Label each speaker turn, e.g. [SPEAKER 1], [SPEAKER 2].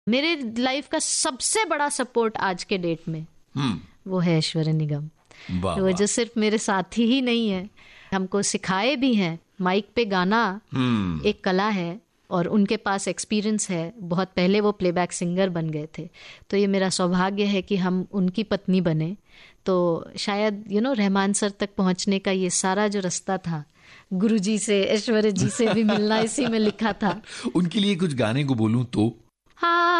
[SPEAKER 1] मेरे लाइफ का सबसे बड़ा सपोर्ट आज के डेट में वो है ऐश्वर्या निगम। वो जो सिर्फ मेरे साथी ही नहीं है, हमको सिखाए भी हैं। माइक पे गाना एक कला है और उनके पास एक्सपीरियंस है, बहुत पहले वो प्लेबैक सिंगर बन गए थे। तो ये मेरा सौभाग्य है कि हम उनकी पत्नी बने। तो शायद रहमान सर तक पहुंचने का ये सारा जो रास्ता था, गुरुजी से, ऐश्वर्या जी से भी मिलना इसी में लिखा था।
[SPEAKER 2] उनके लिए कुछ गाने को बोलूं तो
[SPEAKER 1] हाँ